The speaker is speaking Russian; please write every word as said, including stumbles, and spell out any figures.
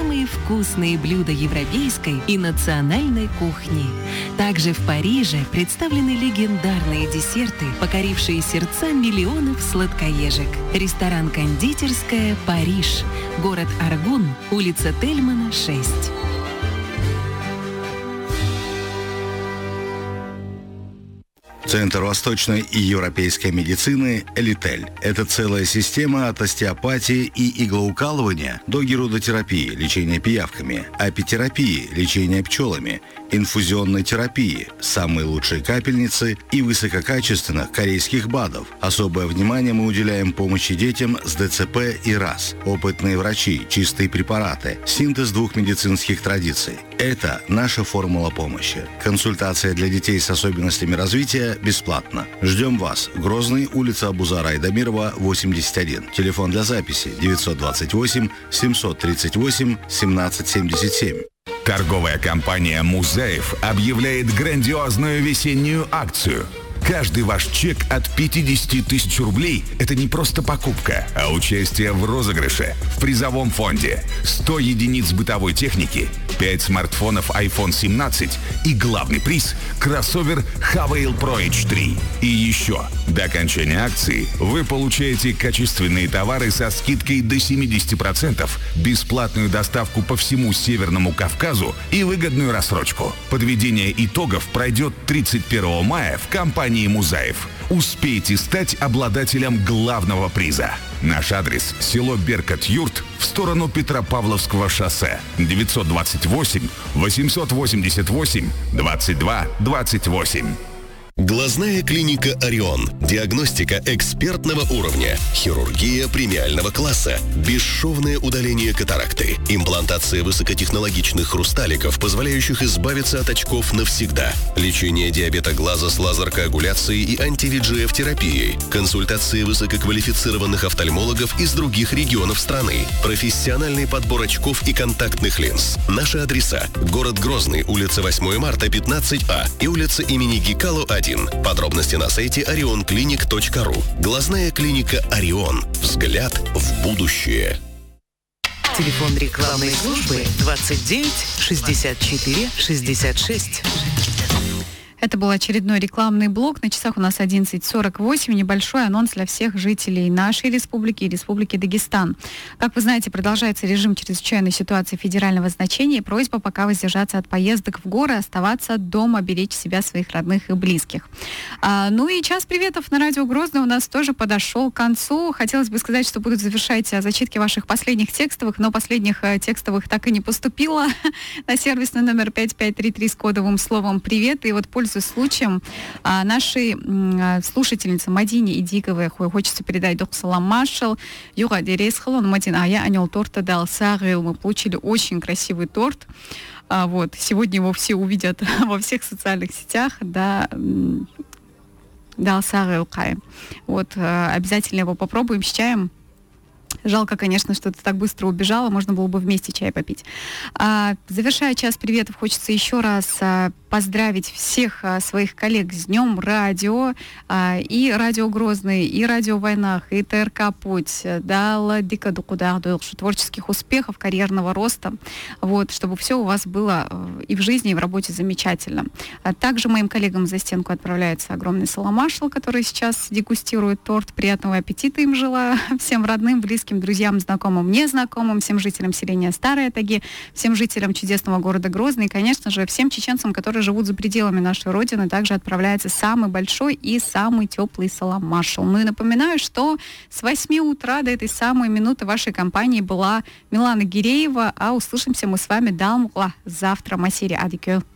самые вкусные блюда европейской и национальной кухни. Также в Париже представлены легендарные десерты, покорившие сердца миллионов сладкоежек. Ресторан «Кондитерская Париж», город Аргун, улица Тельмана, шесть. Центр восточной и европейской медицины «Элитель». Это целая система от остеопатии и иглоукалывания до герудотерапии, лечения пиявками, апитерапии, лечения пчелами, инфузионной терапии, самые лучшие капельницы и высококачественных корейских БАДов. Особое внимание мы уделяем помощи детям с ДЦП и РАС. Опытные врачи, чистые препараты, синтез двух медицинских традиций. Это наша формула помощи. Консультация для детей с особенностями развития бесплатно. Ждем вас. Грозный, улица Абузара Айдамирова, восемьдесят один. Телефон для записи девятьсот двадцать восемь семьсот тридцать восемь семнадцать семьдесят семь. Торговая компания «Музаев» объявляет грандиозную весеннюю акцию. Каждый ваш чек от пятьдесят тысяч рублей – это не просто покупка, а участие в розыгрыше в призовом фонде. сто единиц бытовой техники, пять смартфонов айфон семнадцать и главный приз – кроссовер Havail Pro эйч три. И еще, до окончания акции вы получаете качественные товары со скидкой до семьдесят процентов, бесплатную доставку по всему Северному Кавказу и выгодную рассрочку. Подведение итогов пройдет тридцать первого мая в компании «Музаев». Успейте стать обладателем главного приза. Наш адрес – село Беркат-Юрт в сторону Петропавловского шоссе. девятьсот двадцать восемь восемьсот восемьдесят восемь двадцать два двадцать восемь. Глазная клиника «Орион». Диагностика экспертного уровня. Хирургия премиального класса. Бесшовное удаление катаракты. Имплантация высокотехнологичных хрусталиков, позволяющих избавиться от очков навсегда. Лечение диабета глаза с лазер-коагуляцией и анти-ви джи эф-терапией. Консультации высококвалифицированных офтальмологов из других регионов страны. Профессиональный подбор очков и контактных линз. Наши адреса. Город Грозный, улица восьмое марта, пятнадцать А и улица имени Гикало, один. Подробности на сайте орион клиник точка ру. Глазная клиника «Орион». Взгляд в будущее. Телефон рекламной службы двадцать девять шестьдесят четыре шестьдесят шесть. Это был очередной рекламный блок. На часах у нас одиннадцать сорок восемь. Небольшой анонс для всех жителей нашей республики и Республики Дагестан. Как вы знаете, продолжается режим чрезвычайной ситуации федерального значения. И просьба пока воздержаться от поездок в горы, оставаться дома, беречь себя, своих родных и близких. А, ну и час приветов на радио Грозный у нас тоже подошел к концу. Хотелось бы сказать, что будут завершать зачитки ваших последних текстовых, но последних текстовых так и не поступило на сервисный номер пять пять три три с кодовым словом «Привет». И вот пользуясь случаем, а, нашей м, слушательнице Мадине Идиковой хочется передать док салам машал, юга дересхалон Мадин, а я анел торта дал сагрил. Мы получили очень красивый торт. А, вот, сегодня его все увидят во всех социальных сетях, да, дал сагрил кай. Вот, обязательно его попробуем с чаем. Жалко, конечно, что ты так быстро убежала, можно было бы вместе чай попить. А, завершая час приветов, хочется еще раз а, поздравить всех а, своих коллег с Днем радио, а, и Радио Грозный, и Радио Войнах, и ТРК Путь, дала дика творческих успехов, карьерного роста, вот, чтобы все у вас было и в жизни, и в работе замечательно. А также моим коллегам за стенку отправляется огромный саламашл, который сейчас дегустирует торт. Приятного аппетита им желаю, всем родным, близким, друзьям, знакомым, незнакомым, всем жителям селения Старые Таги, всем жителям чудесного города Грозный и, конечно же, всем чеченцам, которые живут за пределами нашей Родины, также отправляется самый большой и самый теплый салам-маршал. Ну и напоминаю, что с восьми утра до этой самой минуты вашей компании была Милана Гиреева, а услышимся мы с вами далмукла завтра. Масири адикё.